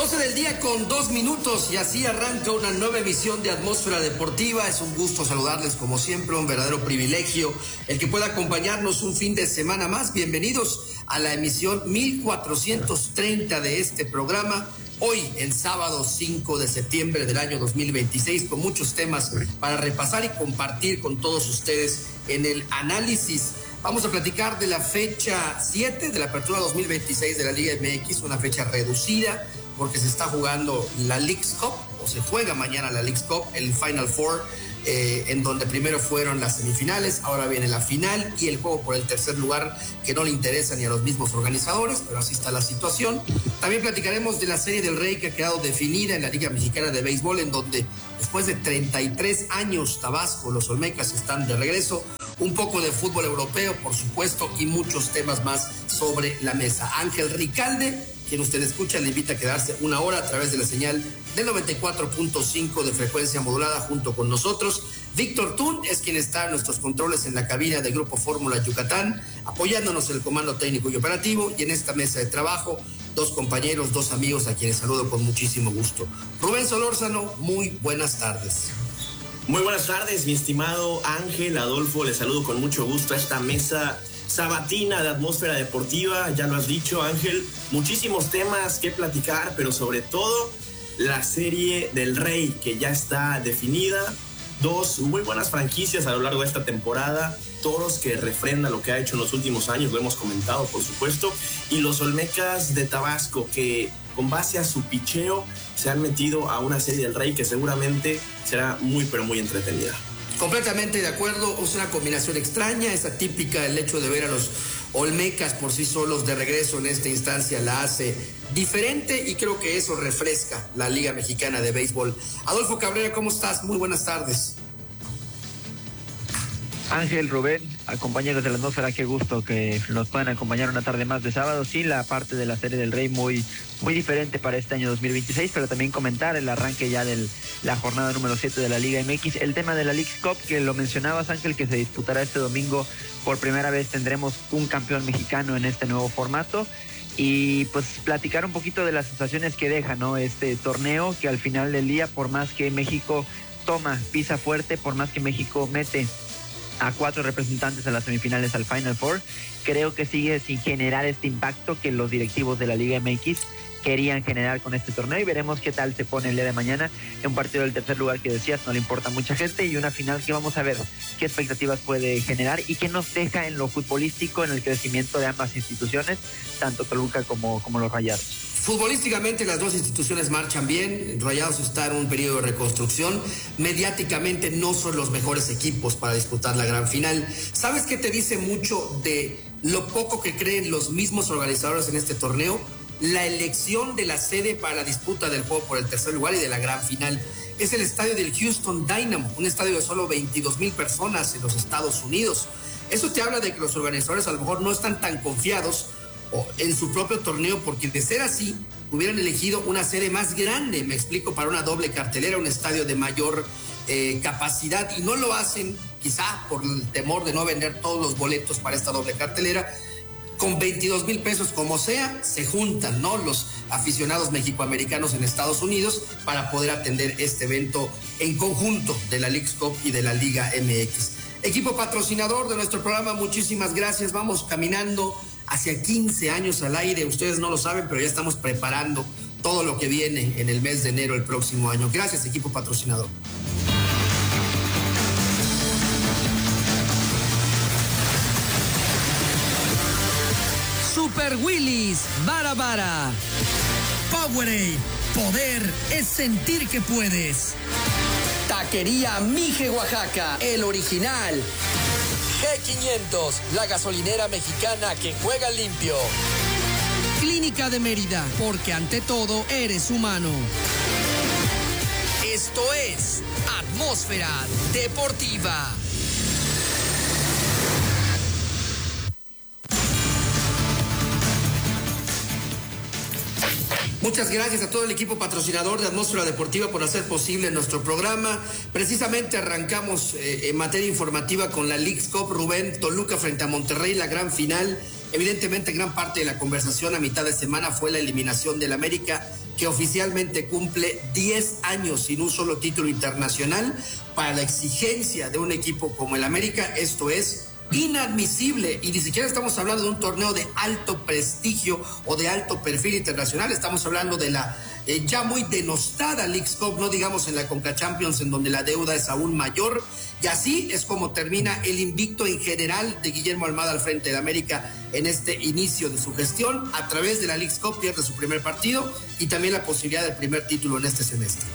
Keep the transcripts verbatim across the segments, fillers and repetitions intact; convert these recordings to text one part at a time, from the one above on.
doce del día con dos minutos y así arranca una nueva emisión de Atmósfera Deportiva. Es un gusto saludarles como siempre, un verdadero privilegio el que pueda acompañarnos un fin de semana más. Bienvenidos a la emisión mil cuatrocientos treinta de este programa. Hoy, en sábado cinco de septiembre del año dos mil veintiséis, con muchos temas para repasar y compartir con todos ustedes en el análisis. Vamos a platicar de la fecha siete de la apertura dos mil veintiséis de la Liga M X, una fecha reducida porque se está jugando la Leagues Cup, o se juega mañana la Leagues Cup, el Final Four, eh, en donde primero fueron las semifinales, ahora viene la final y el juego por el tercer lugar, que no le interesa ni a los mismos organizadores, pero así está la situación. También platicaremos de la Serie del Rey, que ha quedado definida en la Liga Mexicana de Béisbol, en donde después de treinta y tres años Tabasco, los Olmecas están de regreso. Un poco de fútbol europeo, por supuesto, y muchos temas más sobre la mesa. Ángel Ricalde, quien usted escucha, le invita a quedarse una hora a través de la señal del noventa y cuatro punto cinco de frecuencia modulada junto con nosotros. Víctor Tun es quien está en nuestros controles en la cabina de Grupo Fórmula Yucatán, apoyándonos en el comando técnico y operativo, y en esta mesa de trabajo, dos compañeros, dos amigos a quienes saludo con muchísimo gusto. Rubén Solórzano, muy buenas tardes. Muy buenas tardes, mi estimado Ángel, Adolfo, les saludo con mucho gusto a esta mesa sabatina de Atmósfera Deportiva. Ya lo has dicho, Ángel, muchísimos temas que platicar, pero sobre todo la Serie del Rey, que ya está definida. Dos muy buenas franquicias a lo largo de esta temporada, Toros, que refrenda lo que ha hecho en los últimos años, lo hemos comentado, por supuesto, y los Olmecas de Tabasco, que con base a su picheo se han metido a una Serie del Rey que seguramente será muy, pero muy entretenida. Completamente de acuerdo, es una combinación extraña, es atípica. El hecho de ver a los Olmecas por sí solos de regreso en esta instancia la hace diferente y creo que eso refresca la Liga Mexicana de Béisbol. Adolfo Cabrera, ¿cómo estás? Muy buenas tardes. Ángel, Rubén, compañeros de la Atmósfera, qué gusto que nos puedan acompañar una tarde más de sábado. Sí, la parte de la Serie del Rey muy, muy diferente para este año dos mil veintiséis, pero también comentar el arranque ya de la jornada número siete de la Liga M X. El tema de la Leagues Cup, que lo mencionabas, Ángel, que se disputará este domingo. Por primera vez tendremos un campeón mexicano en este nuevo formato. Y pues platicar un poquito de las sensaciones que deja, ¿no?, este torneo, que al final del día, por más que México toma, pisa fuerte, por más que México mete a cuatro representantes a las semifinales al Final Four, creo que sigue sin generar este impacto que los directivos de la Liga M X querían generar con este torneo, y veremos qué tal se pone el día de mañana en un partido del tercer lugar que decías no le importa a mucha gente, y una final que vamos a ver qué expectativas puede generar y qué nos deja en lo futbolístico, en el crecimiento de ambas instituciones, tanto Toluca como, como los Rayados. Futbolísticamente las dos instituciones marchan bien. Rayados está en un periodo de reconstrucción. Mediáticamente no son los mejores equipos para disputar la gran final. ¿Sabes qué te dice mucho de lo poco que creen los mismos organizadores en este torneo? La elección de la sede para la disputa del juego por el tercer lugar y de la gran final. Es el estadio del Houston Dynamo, un estadio de solo veintidós mil personas en los Estados Unidos. Eso te habla de que los organizadores a lo mejor no están tan confiados en su propio torneo, porque de ser así hubieran elegido una sede más grande, me explico, para una doble cartelera, un estadio de mayor eh, capacidad, y no lo hacen quizá por el temor de no vender todos los boletos para esta doble cartelera. Con veintidós mil pesos como sea, se juntan, ¿no?, los aficionados mexicoamericanos en Estados Unidos para poder atender este evento en conjunto de la Leagues Cup y de la Liga M X. Equipo patrocinador de nuestro programa, muchísimas gracias. Vamos caminando hacia quince años al aire. Ustedes no lo saben, pero ya estamos preparando todo lo que viene en el mes de enero el próximo año. Gracias, equipo patrocinador. Super Willys, Bara Bara. Powerade, poder es sentir que puedes. Taquería Mije Oaxaca, el original. G quinientos, la gasolinera mexicana que juega limpio. Clínica de Mérida, porque ante todo eres humano. Esto es Atmósfera Deportiva. Muchas gracias a todo el equipo patrocinador de Atmósfera Deportiva por hacer posible nuestro programa. Precisamente arrancamos eh, en materia informativa con la Leagues Cup. Rubén, Toluca frente a Monterrey, la gran final. Evidentemente, gran parte de la conversación a mitad de semana fue la eliminación del América, que oficialmente cumple diez años sin un solo título internacional. Para la exigencia de un equipo como el América, esto es inadmisible, y ni siquiera estamos hablando de un torneo de alto prestigio o de alto perfil internacional. Estamos hablando de la eh, ya muy denostada Leagues Cup, no digamos en la Conca Champions, en donde la deuda es aún mayor. Y así es como termina el invicto en general de Guillermo Almada al frente de América en este inicio de su gestión. A través de la Leagues Cup pierde su primer partido y también la posibilidad del primer título en este semestre.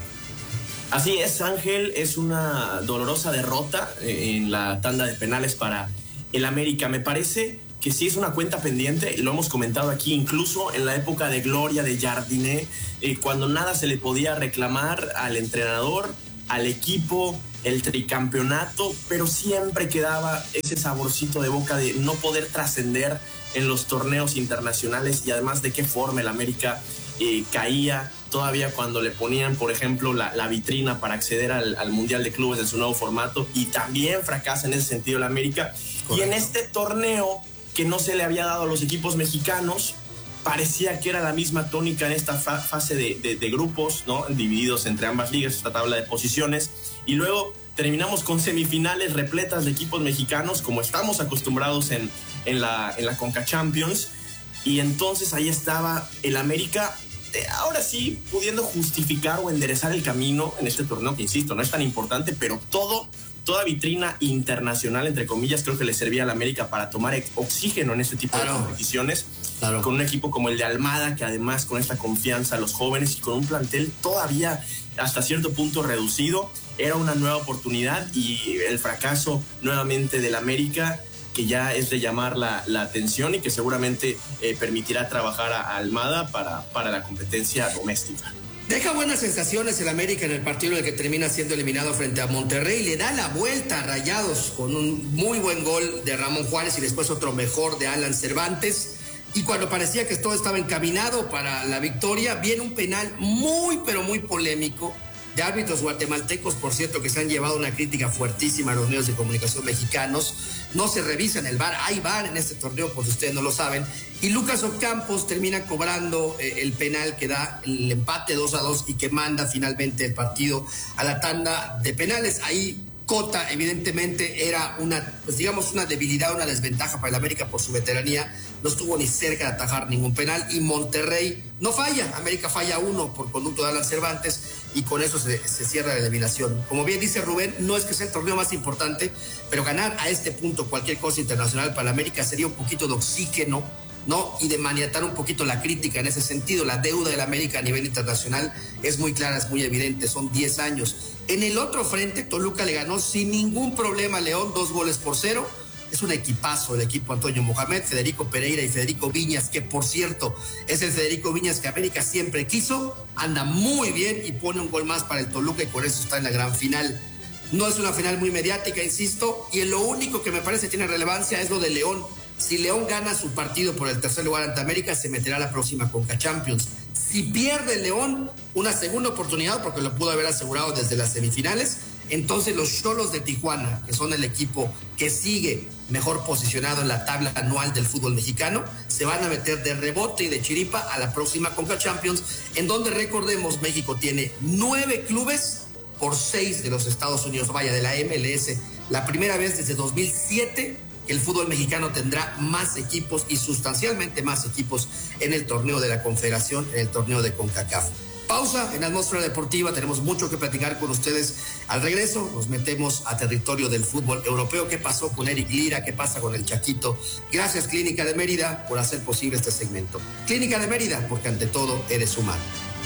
Así es, Ángel, es una dolorosa derrota en la tanda de penales para el América. Me parece que sí es una cuenta pendiente, lo hemos comentado aquí, incluso en la época de gloria de Jardiné, eh, cuando nada se le podía reclamar al entrenador, al equipo, el tricampeonato, pero siempre quedaba ese saborcito de boca de no poder trascender en los torneos internacionales, y además de qué forma el América eh, caía todavía cuando le ponían, por ejemplo, la, la vitrina para acceder al, al Mundial de Clubes en su nuevo formato, y también fracasa en ese sentido el América. Correcto. Y en este torneo que no se le había dado a los equipos mexicanos, parecía que era la misma tónica en esta fa- fase de, de, de grupos, ¿no? Divididos entre ambas ligas, esta tabla de posiciones, y luego terminamos con semifinales repletas de equipos mexicanos, como estamos acostumbrados en, en, la, en la Conca Champions, y entonces ahí estaba el América, eh, ahora sí, pudiendo justificar o enderezar el camino en este torneo, que insisto, no es tan importante, pero todo... Toda vitrina internacional, entre comillas, creo que le servía a la América para tomar oxígeno en este tipo claro. de competiciones. Claro. Con un equipo como el de Almada, que además con esta confianza a los jóvenes y con un plantel todavía hasta cierto punto reducido, era una nueva oportunidad, y el fracaso nuevamente del América, que ya es de llamar la, la atención y que seguramente eh, permitirá trabajar a, a Almada para, para la competencia doméstica. Deja buenas sensaciones el América en el partido en el que termina siendo eliminado frente a Monterrey. Le da la vuelta a Rayados con un muy buen gol de Ramón Juárez y después otro mejor de Alan Cervantes. Y cuando parecía que todo estaba encaminado para la victoria, viene un penal muy, pero muy polémico de árbitros guatemaltecos, por cierto, que se han llevado una crítica fuertísima a los medios de comunicación mexicanos. No se revisa en el V A R, hay V A R en este torneo, por si ustedes no lo saben. Y Lucas Ocampos termina cobrando eh, el penal que da el empate dos a dos y que manda finalmente el partido a la tanda de penales. Ahí Cota, evidentemente, era una, pues digamos, una debilidad, una desventaja para el América por su veteranía. No estuvo ni cerca de atajar ningún penal, y Monterrey no falla. América falla uno por conducto de Alan Cervantes, y con eso se, se cierra la eliminación. Como bien dice Rubén, no es que sea el torneo más importante, pero ganar a este punto cualquier cosa internacional para la América sería un poquito de oxígeno, ¿no? Y de maniatar un poquito la crítica en ese sentido. La deuda de la América a nivel internacional es muy clara, es muy evidente, son diez años. En el otro frente, Toluca le ganó sin ningún problema a León, dos goles por cero. Es un equipazo el equipo Antonio Mohamed, Federico Pereira y Federico Viñas, que por cierto es el Federico Viñas que América siempre quiso. Anda muy bien y pone un gol más para el Toluca, y por eso está en la gran final. No es una final muy mediática, insisto, y en lo único que me parece tiene relevancia es lo de León. Si León gana su partido por el tercer lugar ante América, se meterá a la próxima Conca Champions. Si pierde León, una segunda oportunidad, porque lo pudo haber asegurado desde las semifinales, entonces los Xolos de Tijuana, que son el equipo que sigue mejor posicionado en la tabla anual del fútbol mexicano, se van a meter de rebote y de chiripa a la próxima Conca Champions, en donde, recordemos, México tiene nueve clubes por seis de los Estados Unidos, vaya, de la M L S. La primera vez desde dos mil siete que el fútbol mexicano tendrá más equipos, y sustancialmente más equipos, en el torneo de la Confederación, en el torneo de CONCACAF. Pausa en Atmósfera Deportiva, tenemos mucho que platicar con ustedes. Al regreso nos metemos a territorio del fútbol europeo. ¿Qué pasó con Eric Lira? ¿Qué pasa con el Chaquito? Gracias, Clínica de Mérida, por hacer posible este segmento. Clínica de Mérida, porque ante todo eres humano.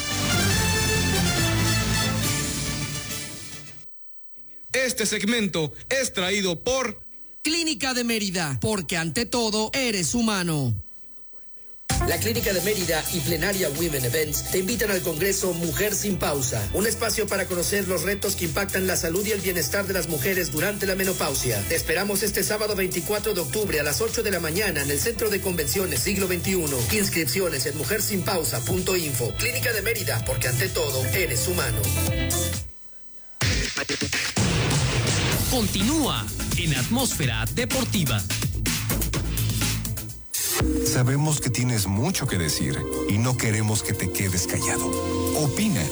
Este segmento es traído por Clínica de Mérida, porque ante todo eres humano. La Clínica de Mérida y Plenaria Women Events te invitan al Congreso Mujer Sin Pausa, un espacio para conocer los retos que impactan la salud y el bienestar de las mujeres durante la menopausia. Te esperamos este sábado veinticuatro de octubre a las ocho de la mañana en el Centro de Convenciones Siglo veintiuno. Inscripciones en mujer sin pausa punto info. Clínica de Mérida, porque ante todo eres humano. Continúa en Atmósfera Deportiva. Sabemos que tienes mucho que decir y no queremos que te quedes callado. Opina.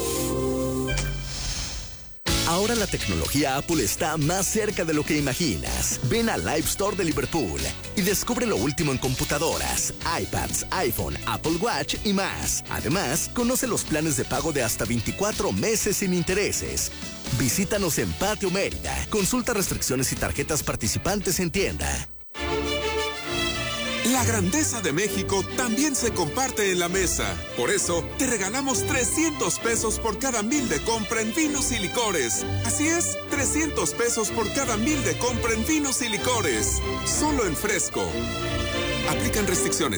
Ahora la tecnología Apple está más cerca de lo que imaginas. Ven al Live Store de Liverpool y descubre lo último en computadoras, iPads, iPhone, Apple Watch y más. Además, conoce los planes de pago de hasta veinticuatro meses sin intereses. Visítanos en Patio Mérida. Consulta restricciones y tarjetas participantes en tienda. La grandeza de México también se comparte en la mesa. Por eso, te regalamos trescientos pesos por cada mil de compra en vinos y licores. Así es, trescientos pesos por cada mil de compra en vinos y licores. Solo en Fresco. Aplican restricciones.